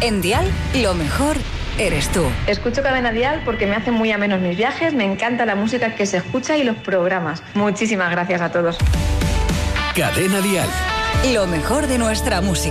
En Dial, lo mejor eres tú. Escucho Cadena Dial porque me hacen muy amenos mis viajes, me encanta la música que se escucha y los programas. Muchísimas gracias a todos. Cadena Dial. Lo mejor de nuestra música.